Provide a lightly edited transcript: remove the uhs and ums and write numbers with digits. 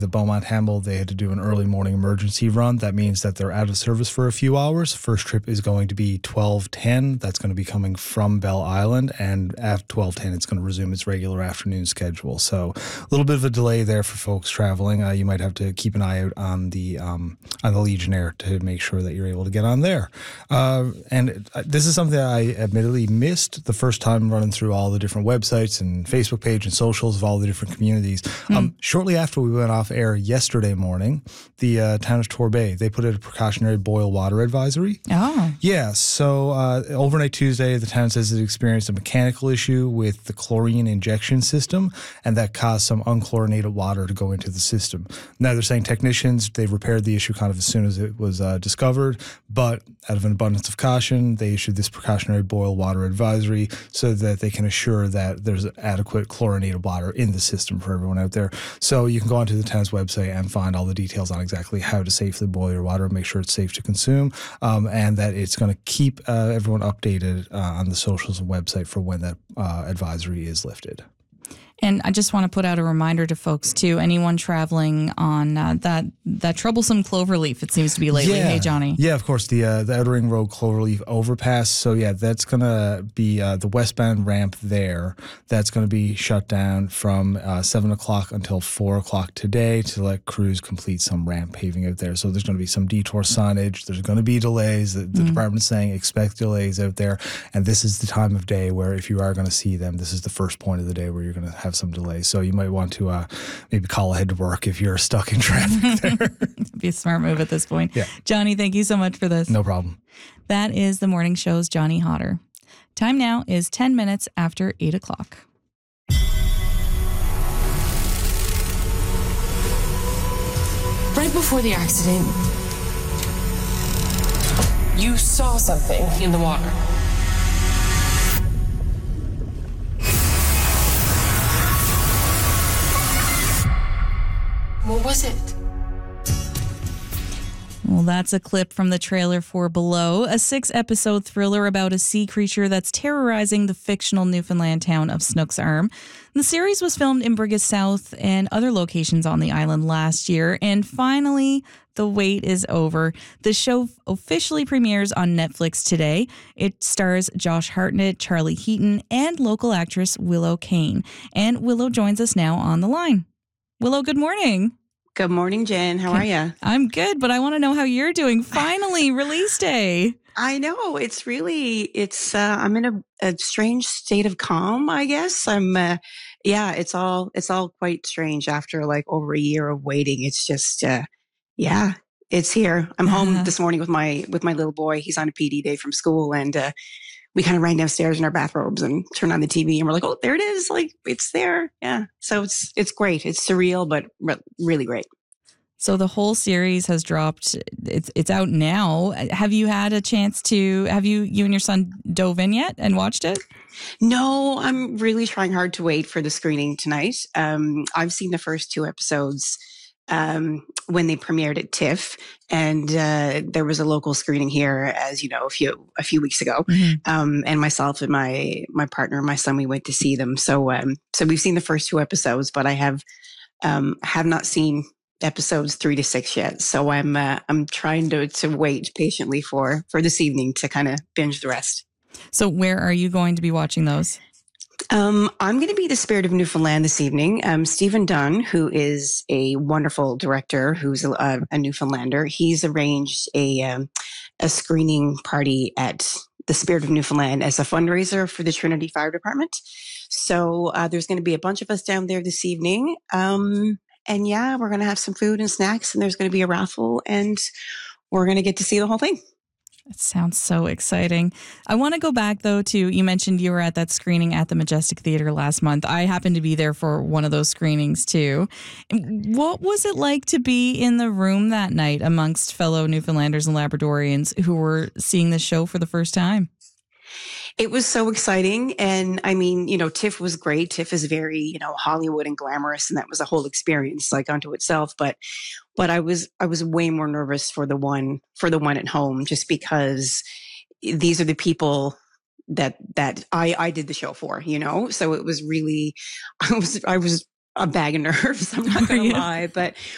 The Beaumont Hamel, they had to do an early morning emergency run. That means that they're out of service for a few hours. First trip is going to be 12:10. That's going to be coming from Bell Island. And at 12:10, it's going to resume its regular afternoon schedule. So a little bit of a delay there for folks traveling. You might have to keep an eye out on the Legionnaire to make sure that you're able to get on there. And this is something that I admittedly missed the first time running through all the different websites and Facebook page and socials of all the different communities. Shortly after we went off air yesterday morning, the town of Torbay, they put out a precautionary boil water advisory. Oh. Yeah, so overnight Tuesday, the town says it experienced a mechanical issue with the chlorine injection system, and that caused some unchlorinated water to go into the system. Now they're saying technicians, they repaired the issue kind of as soon as it was discovered, but out of an abundance of caution, they issued this precautionary boil water advisory so that they can assure that there's adequate chlorinated water in the system for everyone out there. So you can go onto the town's website and find all the details on exactly how to safely boil your water and make sure it's safe to consume, and that it's going to keep everyone updated on the socials and website for when that advisory is lifted. And I just want to put out a reminder to folks, too, anyone traveling on that troublesome Cloverleaf, it seems to be lately. Yeah. Hey, Johnny. Yeah, of course, the Outer Ring Road Cloverleaf overpass. So, yeah, that's going to be the westbound ramp there. That's going to be shut down from 7 o'clock until 4 o'clock today to let crews complete some ramp paving out there. So there's going to be some detour signage. There's going to be delays. The department's saying expect delays out there. And this is the time of day where if you are going to see them, this is the first point of the day where you're going to have some delays. So you might want to maybe call ahead to work if you're stuck in traffic there. It'd be a smart move at this point. Yeah. Johnny, thank you so much for this. No problem. That is the morning show's Johnny Hodder. Time now is 10 minutes after 8 o'clock. Right before the accident, you saw something in the water. What was it? Well, that's a clip from the trailer for Below, a 6-episode thriller about a sea creature that's terrorizing the fictional Newfoundland town of Snook's Arm. The series was filmed in Brigus South and other locations on the island last year, and finally, the wait is over. The show officially premieres on Netflix today. It stars Josh Hartnett, Charlie Heaton, and local actress Willow Kane. And Willow joins us now on the line. Willow, good morning. Good morning, Jen. How are you? I'm good, but I want to know how you're doing. Finally, release day. I know I'm in a strange state of calm, I guess. It's all quite strange after like over a year of waiting. It's just, it's here. I'm home this morning with my little boy. He's on a PD day from school, and we kind of ran downstairs in our bathrobes and turned on the TV, and we're like, oh, there it is. Like, it's there. Yeah. So it's great. It's surreal, but really great. So the whole series has dropped. It's out now. Have you had a chance to, you and your son dove in yet and watched it? No, I'm really trying hard to wait for the screening tonight. I've seen the first 2 episodes when they premiered at TIFF, and there was a local screening here, as you know, a few weeks ago. Mm-hmm. And myself and my partner and my son, we went to see them. So we've seen the first 2 episodes, but I have not seen episodes 3 to 6 yet. So I'm trying to wait patiently for this evening to kind of binge the rest. So where are you going to be watching those? I'm going to be the Spirit of Newfoundland this evening. Stephen Dunn, who is a wonderful director, who's a Newfoundlander, he's arranged a screening party at the Spirit of Newfoundland as a fundraiser for the Trinity Fire Department. So there's going to be a bunch of us down there this evening. And yeah, we're going to have some food and snacks, and there's going to be a raffle, and we're going to get to see the whole thing. It sounds so exciting. I want to go back, though, to, you mentioned you were at that screening at the Majestic Theatre last month. I happened to be there for one of those screenings, too. What was it like to be in the room that night amongst fellow Newfoundlanders and Labradorians who were seeing the show for the first time? It was so exciting. And I mean, TIFF was great. TIFF is very, Hollywood and glamorous, and that was a whole experience like unto itself. But I was way more nervous for the one at home, just because these are the people that I did the show for, So it was really, I was a bag of nerves. I'm not going to lie, but